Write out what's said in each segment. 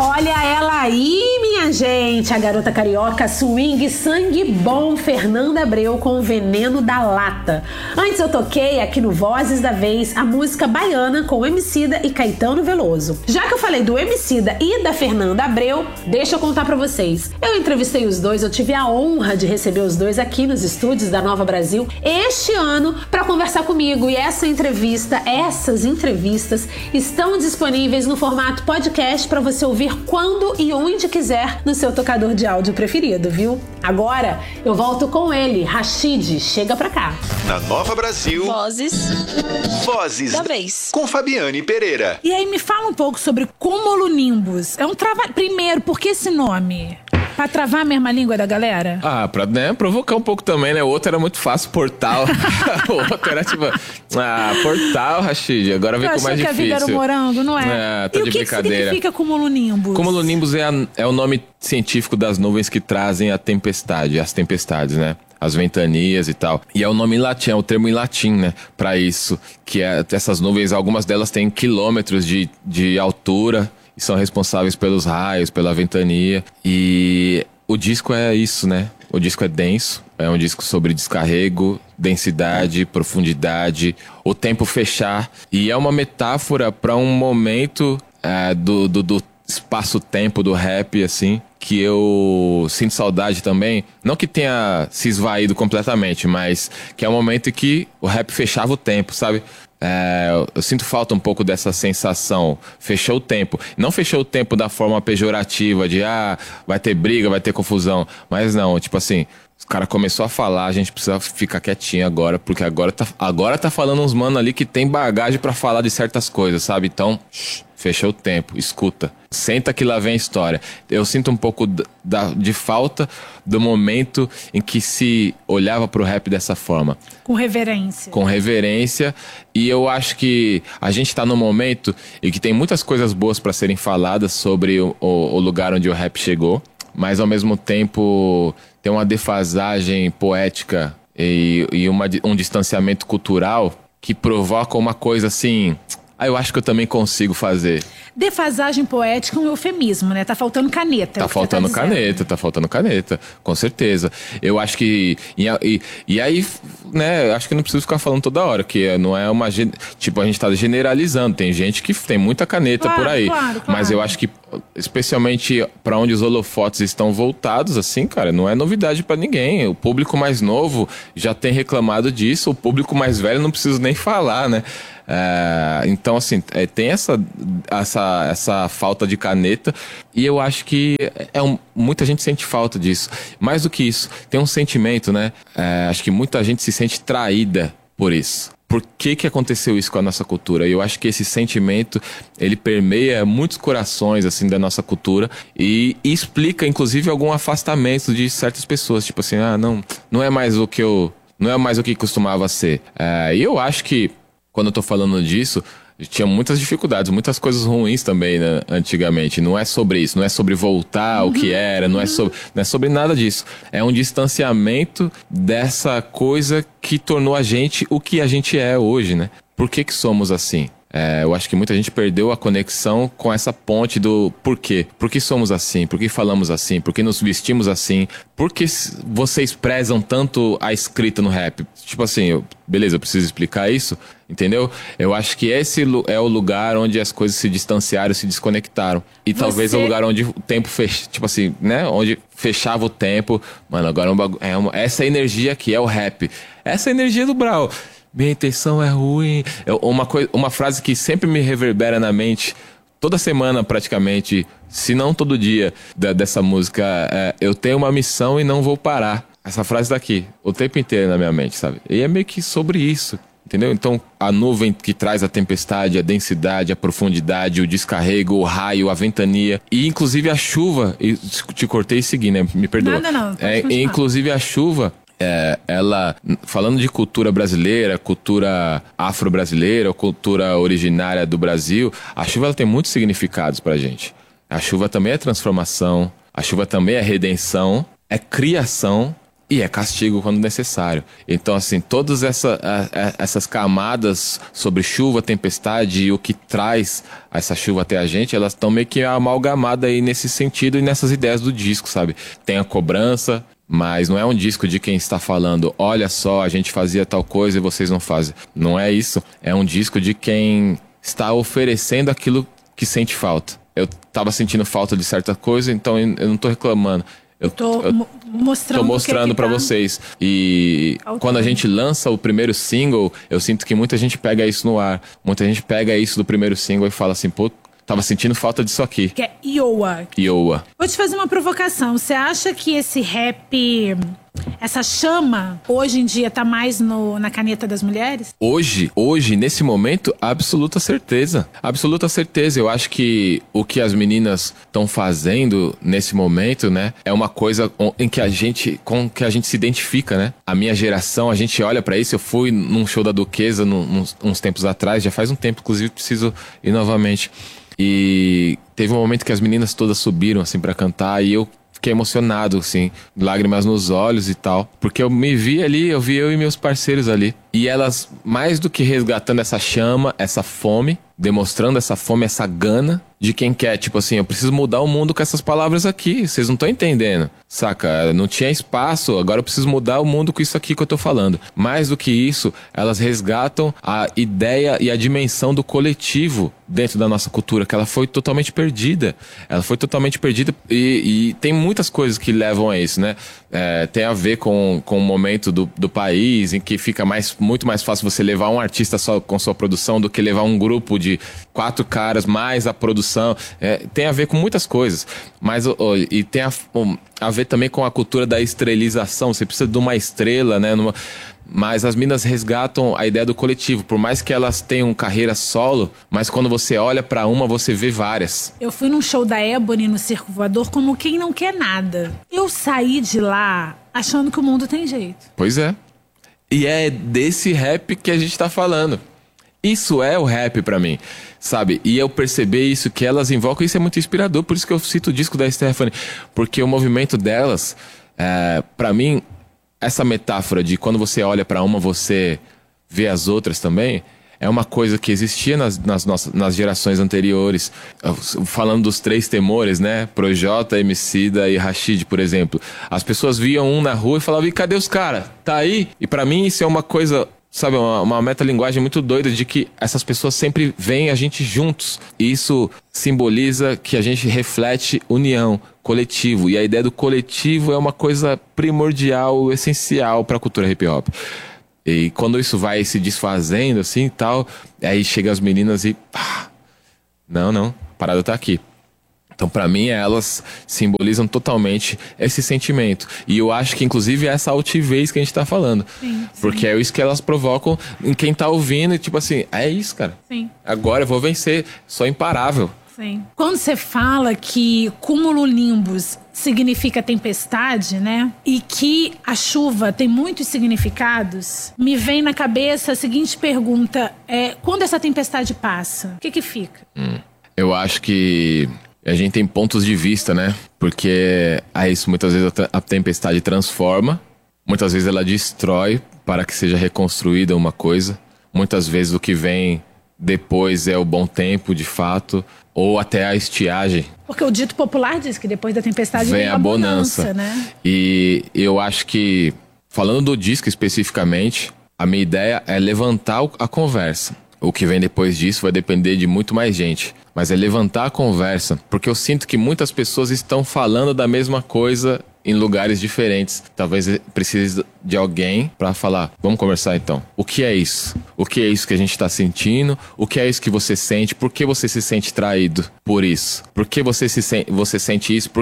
Olha ela aí, minha gente, a garota carioca swing sangue bom Fernanda Abreu com o Veneno da Lata. Antes eu toquei aqui no Vozes da Vez a música Baiana com Emicida e Caetano Veloso. Já que eu falei do Emicida e da Fernanda Abreu, deixa eu contar pra vocês. Eu entrevistei os dois, eu tive a honra de receber os dois aqui nos estúdios da Nova Brasil este ano pra conversar comigo, e essas entrevistas estão disponíveis no formato podcast pra você ouvir quando e onde quiser no seu tocador de áudio preferido, viu? Agora eu volto com ele, Rashid, chega pra cá. Na Nova Brasil, Vozes da Vez, com Fabiane Pereira. E aí me fala um pouco sobre Cumulonimbus. É um trabalho... Primeiro, por que esse nome? Pra travar a mesma língua da galera? Pra provocar um pouco também, né? O outro era muito fácil, Portal. O outro era tipo... Portal, Rashid. Agora vem com mais difícil. Eu achei que a vida era um morango, não é? Tá e de o que brincadeira. Que significa Cumulonimbus? Cumulonimbus é o nome científico das nuvens que trazem a tempestade, as tempestades, né? As ventanias e tal. E é o nome em latim, é o termo em latim, né? Pra isso. Que essas nuvens, algumas delas têm quilômetros de altura e são responsáveis pelos raios, pela ventania. E o disco é isso, né? O disco é denso, é um disco sobre descarrego, densidade, profundidade, o tempo fechar. E é uma metáfora para um momento do espaço-tempo do rap, assim, que eu sinto saudade também. Não que tenha se esvaído completamente, mas que é um momento em que o rap fechava o tempo, sabe? Eu sinto falta um pouco dessa sensação. Fechou o tempo. Não fechou o tempo da forma pejorativa de vai ter briga, vai ter confusão. Mas não, tipo assim, os caras começou a falar, a gente precisa ficar quietinho agora, porque agora tá falando uns mano ali que tem bagagem pra falar de certas coisas, sabe? Então, fechou o tempo, escuta. Senta que lá vem a história. Eu sinto um pouco de falta do momento em que se olhava pro rap dessa forma. Com reverência. Com reverência. E eu acho que a gente tá num momento em que tem muitas coisas boas pra serem faladas sobre o lugar onde o rap chegou. Mas ao mesmo tempo tem uma defasagem poética e um distanciamento cultural que provoca uma coisa assim... eu acho que eu também consigo fazer. Defasagem poética é um eufemismo, né? Tá faltando caneta. Tá faltando caneta, com certeza. Eu acho que... E aí, né, acho que não preciso ficar falando toda hora, que não é uma... Tipo, a gente tá generalizando. Tem gente que tem muita caneta por aí. Claro. Mas eu acho que, especialmente pra onde os holofotes estão voltados, assim, cara, não é novidade pra ninguém. O público mais novo já tem reclamado disso. O público mais velho não preciso nem falar, né? Então, assim, tem essa falta de caneta, e eu acho que muita gente sente falta disso. Mais do que isso, tem um sentimento, né? Acho que muita gente se sente traída por isso. Por que aconteceu isso com a nossa cultura? E eu acho que esse sentimento, ele permeia muitos corações, assim, da nossa cultura e explica, inclusive, algum afastamento de certas pessoas. Tipo assim, não é mais o que costumava ser. E eu acho que, quando eu tô falando disso, tinha muitas dificuldades, muitas coisas ruins também, né, antigamente. Não é sobre isso, não é sobre voltar ao que era, não é sobre nada disso. É um distanciamento dessa coisa que tornou a gente o que a gente é hoje, né? Por que somos assim? Eu acho que muita gente perdeu a conexão com essa ponte do porquê. Por que somos assim? Por que falamos assim? Por que nos vestimos assim? Por que vocês prezam tanto a escrita no rap? Tipo assim, beleza, eu preciso explicar isso, entendeu? Eu acho que esse é o lugar onde as coisas se distanciaram, se desconectaram. E talvez é o lugar onde o tempo tipo assim, né? Onde fechava o tempo. Mano, agora essa energia aqui é o rap. Essa energia do Brau. Minha intenção é ruim. Uma frase que sempre me reverbera na mente, toda semana praticamente, se não todo dia, dessa música, eu tenho uma missão e não vou parar. Essa frase daqui, o tempo inteiro na minha mente, sabe? E é meio que sobre isso, entendeu? Então, a nuvem que traz a tempestade, a densidade, a profundidade, o descarrego, o raio, a ventania, e inclusive a chuva, e te cortei e segui, né? Me perdoa. Não. Inclusive a chuva... ela, falando de cultura brasileira, cultura afro-brasileira, ou cultura originária do Brasil, a chuva ela tem muitos significados pra gente. A chuva também é transformação, a chuva também é redenção, é criação e é castigo quando necessário. Então, assim, todas essas camadas sobre chuva, tempestade e o que traz essa chuva até a gente, elas estão meio que amalgamadas aí nesse sentido e nessas ideias do disco, sabe? Tem a cobrança, mas não é um disco de quem está falando, olha só, a gente fazia tal coisa e vocês não fazem. Não é isso. É um disco de quem está oferecendo aquilo que sente falta. Eu tava sentindo falta de certa coisa, então eu não tô reclamando. Eu tô mostrando pra vocês. E quando a gente lança o primeiro single, eu sinto que muita gente pega isso no ar. Muita gente pega isso do primeiro single e fala assim, pô, tava sentindo falta disso aqui. Que é Iowa. Iowa. Vou te fazer uma provocação. Você acha que esse rap, essa chama, hoje em dia tá mais na caneta das mulheres? Hoje, nesse momento, absoluta certeza. Absoluta certeza. Eu acho que o que as meninas estão fazendo nesse momento, né, é uma coisa com que a gente se identifica, né? A minha geração, a gente olha pra isso. Eu fui num show da Duquesa uns tempos atrás, já faz um tempo, inclusive preciso ir novamente. E teve um momento que as meninas todas subiram, assim, pra cantar, e eu fiquei emocionado, assim, lágrimas nos olhos e tal. Porque eu me vi ali, eu vi eu e meus parceiros ali. E elas, mais do que resgatando essa chama, essa fome, demonstrando essa fome, essa gana de quem quer, tipo assim, eu preciso mudar o mundo com essas palavras aqui, vocês não estão entendendo, saca? Não tinha espaço, agora eu preciso mudar o mundo com isso aqui que eu tô falando. Mais do que isso, elas resgatam a ideia e a dimensão do coletivo dentro da nossa cultura, que ela foi totalmente perdida. Ela foi totalmente perdida e tem muitas coisas que levam a isso, né? Tem a ver com o momento do país, em que fica muito mais fácil você levar um artista só com sua produção do que levar um grupo de 4 caras mais a produção. Tem a ver com muitas coisas, mas e tem a ver também com a cultura da estrelização. Você precisa de uma estrela, né? Mas as minas resgatam a ideia do coletivo, por mais que elas tenham carreira solo, mas quando você olha pra uma, você vê várias. Eu fui num show da Ebony no Circo Voador como quem não quer nada. Eu saí de lá achando que o mundo tem jeito. Pois é. E é desse rap que a gente tá falando. Isso é o rap pra mim, sabe? E eu perceber isso que elas invocam, isso é muito inspirador. Por isso que eu cito o disco da Stephanie, porque o movimento delas, pra mim, essa metáfora de quando você olha pra uma, você vê as outras também, é uma coisa que existia nas gerações anteriores. Falando dos 3 temores, né? Projota, Emicida e Rashid, por exemplo. As pessoas viam um na rua e falavam, e cadê os caras? Tá aí? E pra mim isso é uma coisa, sabe, uma metalinguagem muito doida de que essas pessoas sempre veem a gente juntos. E isso simboliza que a gente reflete união, coletivo. E a ideia do coletivo é uma coisa primordial, essencial pra cultura hip hop. E quando isso vai se desfazendo assim e tal, aí chegam as meninas e pá, não, a parada tá aqui. Então pra mim elas simbolizam totalmente esse sentimento. E eu acho que inclusive é essa altivez que a gente tá falando. Sim. Porque é isso que elas provocam em quem tá ouvindo e tipo assim, é isso, cara. Sim. Agora eu vou vencer, sou imparável. Sim. Quando você fala que cumulonimbus significa tempestade, né? E que a chuva tem muitos significados, me vem na cabeça a seguinte pergunta: quando essa tempestade passa, o que fica? Eu acho que a gente tem pontos de vista, né? Porque isso muitas vezes a tempestade transforma, muitas vezes ela destrói para que seja reconstruída uma coisa, muitas vezes o que vem depois é o bom tempo, de fato, ou até a estiagem. Porque o dito popular diz que depois da tempestade vem a bonança, né? E eu acho que, falando do disco especificamente, a minha ideia é levantar a conversa. O que vem depois disso vai depender de muito mais gente. Mas é levantar a conversa, porque eu sinto que muitas pessoas estão falando da mesma coisa em lugares diferentes. Talvez precise de alguém pra falar, vamos conversar então. O que é isso? O que é isso que a gente tá sentindo? O que é isso que você sente? Por que você se sente traído por isso? Por que você sente isso?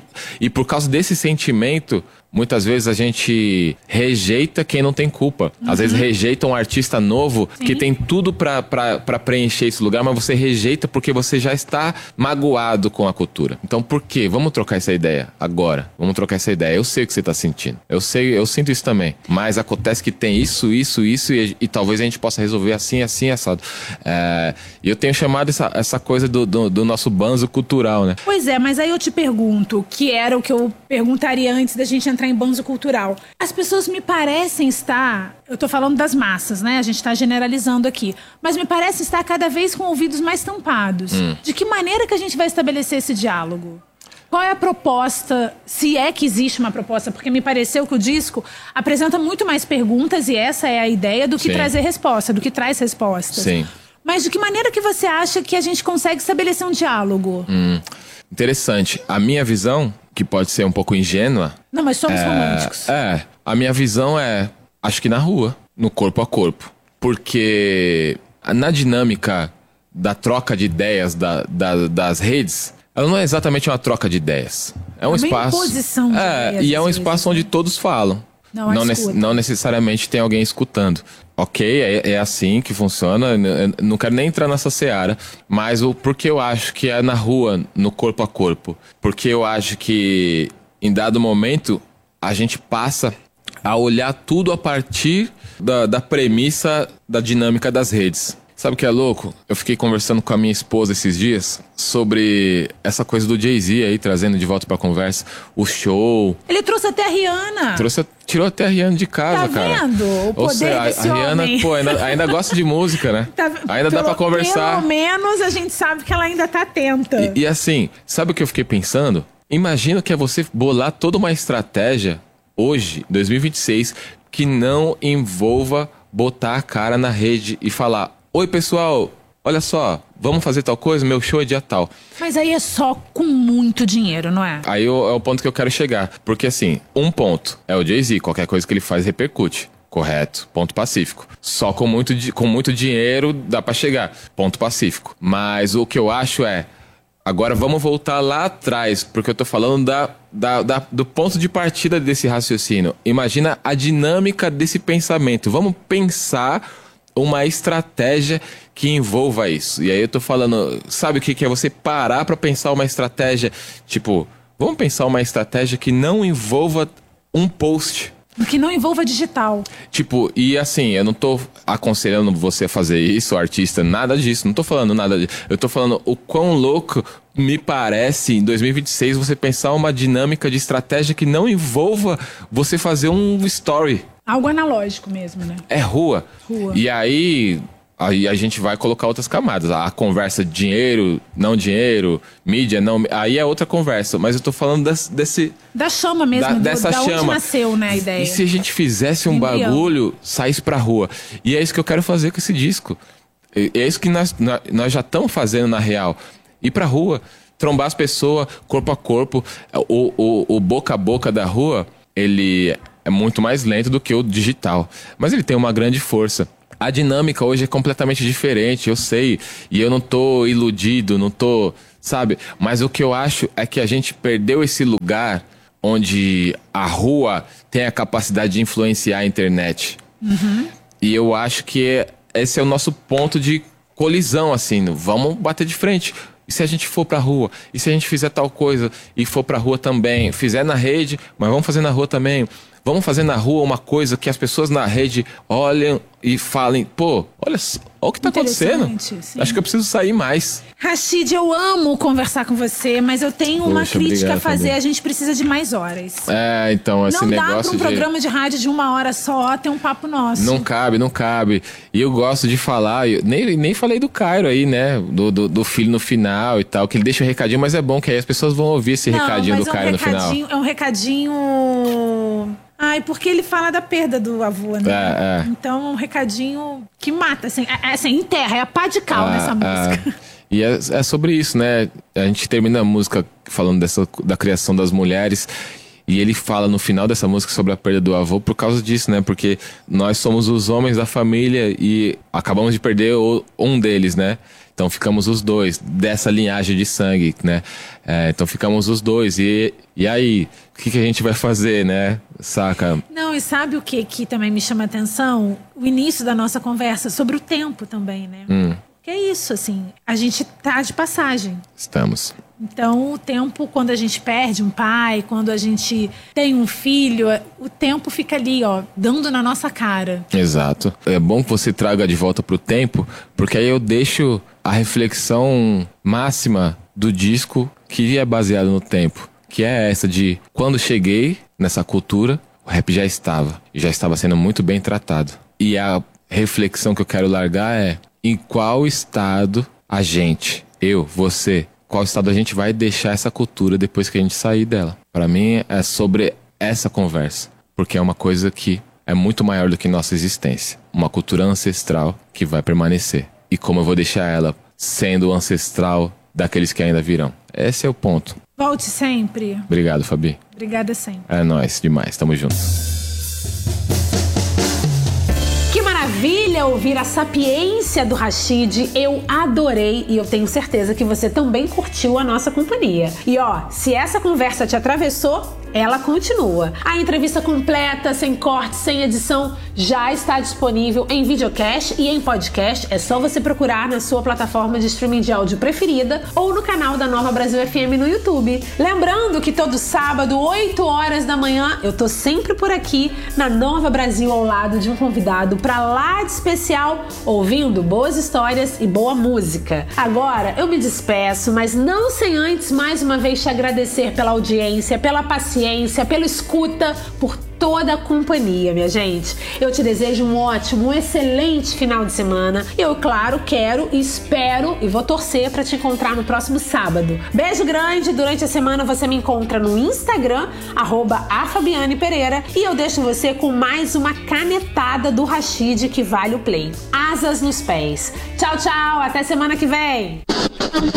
E por causa desse sentimento, muitas vezes a gente rejeita quem não tem culpa. Às vezes rejeita um artista novo que tem tudo pra preencher esse lugar, mas você rejeita porque você já está magoado com a cultura. Então por quê? Vamos trocar essa ideia agora. Vamos trocar essa ideia. Eu sei o que você tá sentindo. Eu sinto isso também. também. Mas acontece que tem isso, e talvez a gente possa resolver assim, assado. E eu tenho chamado essa coisa do nosso banzo cultural, né? Pois é, mas aí eu te pergunto, que era o que eu perguntaria antes da gente entrar em banzo cultural. As pessoas me parecem estar... Eu tô falando das massas, né? A gente tá generalizando aqui. Mas me parece estar cada vez com ouvidos mais tampados. De que maneira que a gente vai estabelecer esse diálogo? Qual é a proposta, se é que existe uma proposta? Porque me pareceu que o disco apresenta muito mais perguntas, e essa é a ideia, do que trazer resposta, do que traz respostas. Sim. Mas de que maneira que você acha que a gente consegue estabelecer um diálogo? Interessante. A minha visão, que pode ser um pouco ingênua... Não, mas somos românticos. A minha visão acho que na rua, no corpo a corpo. Porque na dinâmica da troca de ideias das redes, ela não é exatamente uma troca de ideias. É um espaço... imposição de ideias, e é um espaço onde todos falam. Não necessariamente tem alguém escutando. Ok, é assim que funciona. Eu não quero nem entrar nessa seara. Mas porque eu acho que é na rua, no corpo a corpo. Porque eu acho que, em dado momento, a gente passa a olhar tudo a partir da premissa da dinâmica das redes. Sabe o que é louco? Eu fiquei conversando com a minha esposa esses dias sobre essa coisa do Jay-Z aí, trazendo de volta pra conversa o show. Ele trouxe até a Rihanna. Tirou até a Rihanna de casa, cara. Tá vendo? O poder desse a Rihanna, homem. pô, ainda gosta de música, né? Ainda dá pra conversar. Pelo menos a gente sabe que ela ainda tá atenta. E assim, sabe o que eu fiquei pensando? Imagina que é você bolar toda uma estratégia hoje, 2026, que não envolva botar a cara na rede e falar: oi, pessoal, olha só, vamos fazer tal coisa, meu show é dia tal. Mas aí é só com muito dinheiro, não é? Aí é o ponto que eu quero chegar. Porque assim, um ponto é o Jay-Z, qualquer coisa que ele faz repercute. Correto, ponto pacífico. Só com muito dinheiro dá pra chegar, ponto pacífico. Mas o que eu acho agora vamos voltar lá atrás, porque eu tô falando do ponto de partida desse raciocínio. Imagina a dinâmica desse pensamento. Vamos pensar uma estratégia que envolva isso. E aí eu tô falando, sabe o que é você parar pra pensar uma estratégia? Tipo, vamos pensar uma estratégia que não envolva um post. Que não envolva digital. Tipo, e assim, eu não tô aconselhando você a fazer isso, artista, nada disso. Não tô falando nada disso. Eu tô falando o quão louco me parece, em 2026, você pensar uma dinâmica de estratégia que não envolva você fazer um story. Algo analógico mesmo, né? É rua. E aí a gente vai colocar outras camadas. A conversa dinheiro, mídia, não... Aí é outra conversa. Mas eu tô falando da chama mesmo, dessa da chama. onde nasceu, né, a ideia. E se a gente fizesse um bagulho, saísse pra rua? E é isso que eu quero fazer com esse disco. É isso que nós já estamos fazendo, na real. Ir pra rua, trombar as pessoas, corpo a corpo. O boca a boca da rua, ele é muito mais lento do que o digital. Mas ele tem uma grande força. A dinâmica hoje é completamente diferente, eu sei. E eu não tô iludido, não tô... Sabe? Mas o que eu acho é que a gente perdeu esse lugar onde a rua tem a capacidade de influenciar a internet. E eu acho que esse é o nosso ponto de colisão, assim. Vamos bater de frente. E se a gente for pra rua? E se a gente fizer tal coisa e for pra rua também? Fizer na rede, mas vamos fazer na rua também. Vamos fazer na rua uma coisa que as pessoas na rede olhem e falem: pô, olha o que tá acontecendo. Sim. Acho que eu preciso sair mais. Rashid, eu amo conversar com você, mas eu tenho uma crítica a fazer. Também. A gente precisa de mais horas. Então, esse negócio não dá pra um programa de rádio de 1 hora só ter um papo nosso. Não cabe. E eu gosto de falar, nem falei do Cairo aí, né? Do filho no final e tal, que ele deixa um recadinho, mas é bom que aí as pessoas vão ouvir esse recadinho do Cairo no final. É um recadinho... porque ele fala da perda do avô, né? Então, um recadinho que mata, assim, enterra, é a pá de cal nessa música. E é sobre isso, né? A gente termina a música falando da criação das mulheres, e ele fala no final dessa música sobre a perda do avô por causa disso, né? Porque nós somos os homens da família e acabamos de perder um deles, né? Então ficamos os dois, dessa linhagem de sangue, né? Então ficamos os dois. E aí, o que a gente vai fazer, né? Saca? Não, e sabe o que também me chama a atenção? O início da nossa conversa sobre o tempo também, né? Que é isso, assim, a gente tá de passagem. Estamos. Então, o tempo, quando a gente perde um pai, quando a gente tem um filho, o tempo fica ali, ó, dando na nossa cara. Exato. É bom que você traga de volta pro tempo, porque aí eu deixo a reflexão máxima do disco que é baseado no tempo, que é essa de quando cheguei nessa cultura, o rap já estava sendo muito bem tratado. E a reflexão que eu quero largar é em qual estado a gente, eu, você, qual estado a gente vai deixar essa cultura depois que a gente sair dela. Para mim é sobre essa conversa, porque é uma coisa que é muito maior do que nossa existência. Uma cultura ancestral que vai permanecer. E como eu vou deixar ela sendo ancestral daqueles que ainda virão. Esse é o ponto. Volte sempre. Obrigado, Fabi. Obrigada sempre. É nóis, demais. Tamo junto. Maravilha ouvir a sapiência do Rashid, eu adorei e eu tenho certeza que você também curtiu a nossa companhia. E ó, se essa conversa te atravessou, ela continua. A entrevista completa, sem corte, sem edição, já está disponível em videocast e em podcast. É só você procurar na sua plataforma de streaming de áudio preferida ou no canal da Nova Brasil FM no YouTube. Lembrando que todo sábado, 8 horas da manhã, eu tô sempre por aqui na Nova Brasil ao lado de um convidado pra lá de especial, ouvindo boas histórias e boa música. Agora eu me despeço, mas não sem antes mais uma vez te agradecer pela audiência, pela paciência, pela escuta, por toda a companhia, minha gente. Eu te desejo um ótimo, um excelente final de semana. Eu, claro, quero, espero e vou torcer para te encontrar no próximo sábado. Beijo grande. Durante a semana você me encontra no Instagram, @afabianepereira, e eu deixo você com mais uma canetada do Rashid que vale o play. Asas nos pés. Tchau, tchau. Até semana que vem.